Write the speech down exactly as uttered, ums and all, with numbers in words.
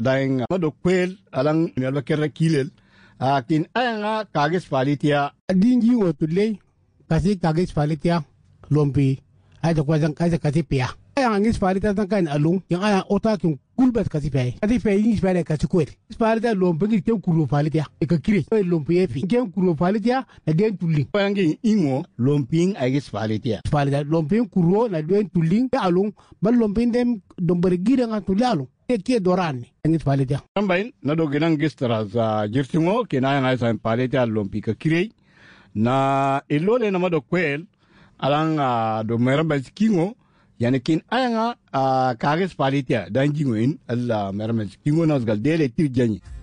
daing mado kwel alang nalba kerra kilel akin ayanga kagis palitia dingi wotule kasi kagis palitia lompi ay to kwazang kasi kasi pia ayanga ngis palitia tan alung yang aya ota kin kulbat kasi pia kasi pia ngis pia kasi kwel palitia lompi ngi ken kuro palitia e ka kire lompi efi ken kuro palitia na den tulling yangi ingo lomping agis palitia palitia lompi kuro na den tulling alung bal lompi dem domber gira nga tulalo ke dorani ngis palitia tambain na do ginang gistra za jirtingo kinaya sa palitia lompi ka kire na ilole na mado kwel alang uh, do meramba kingo yani kin ayanga uh, kages palitia danjingo in alla meramba kingo nas gal dele tir jani